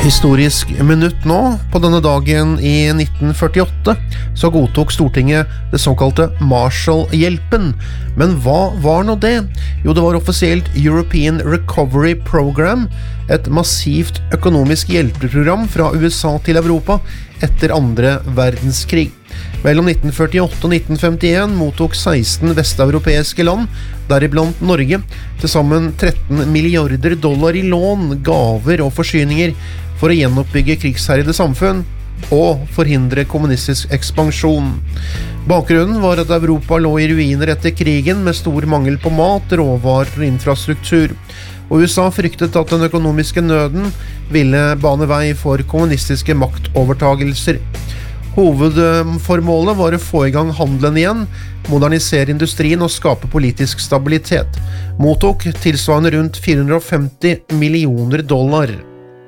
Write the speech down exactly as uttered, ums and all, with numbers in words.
Historisk minutt nå. På denne dagen i nitten førtiåtte så godtok Stortinget det såkalte Marshall-hjelpen. Men hva var nå det? Jo, det var offisielt European Recovery Program, et massivt økonomisk hjelpeprogram fra U S A til Europa etter andre verdenskrig. Mellom nitten førtiåtte og nitten femtien mottok seksten vesteuropeiske land, deriblant Norge, til sammen tretten milliarder dollar i lån, gaver og forsyninger for å gjenoppbygge krigsherjede samfunn og forhindre kommunistisk ekspansjon. Bakgrunnen var at Europa lå i ruiner etter krigen med stor mangel på mat, råvarer og infrastruktur. Og U S A fryktet at den økonomiske nøden ville bane vei for kommunistiske maktovertagelser. Hovedformålet var å få i gang handelen igjen, modernisere industrien og skape politisk stabilitet. Mottok tilsvarende rundt fire hundre og femti millioner dollar.